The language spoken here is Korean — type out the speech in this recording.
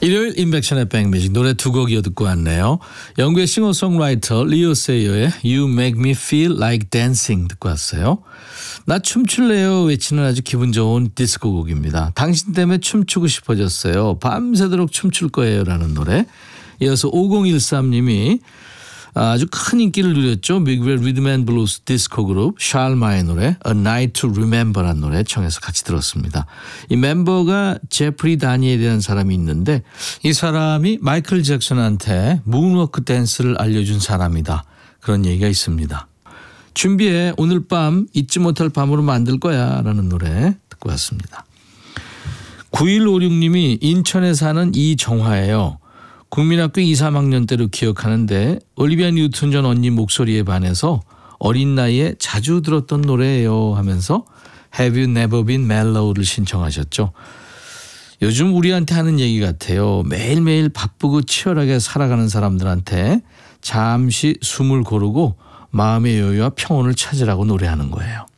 일요일 인백션의 백뮤직 노래 두 곡 이어 듣고 왔네요. 영국의 싱어송라이터 리오 세이어의 You Make Me Feel Like Dancing 듣고 왔어요. 나 춤출래요 외치는 아주 기분 좋은 디스코 곡입니다. 당신 때문에 춤추고 싶어졌어요. 밤새도록 춤출 거예요 라는 노래. 이어서 5013님이 아주 큰 인기를 누렸죠. 미국의 리듬 앤 블루스 디스코 그룹 샬마의 노래 A Night to Remember라는 노래 청해서 같이 들었습니다. 이 멤버가 제프리 다니엘이라는 사람이 있는데 이 사람이 마이클 잭슨한테 문워크 댄스를 알려준 사람이다. 그런 얘기가 있습니다. 준비해 오늘 밤 잊지 못할 밤으로 만들 거야 라는 노래 듣고 왔습니다. 9156님이 인천에 사는 이정화예요. 국민학교 2, 3학년 때로 기억하는데 올리비아 뉴튼 존 언니 목소리에 반해서 어린 나이에 자주 들었던 노래예요 하면서 Have You Never Been Mellow를 신청하셨죠. 요즘 우리한테 하는 얘기 같아요. 매일매일 바쁘고 치열하게 살아가는 사람들한테 잠시 숨을 고르고 마음의 여유와 평온을 찾으라고 노래하는 거예요.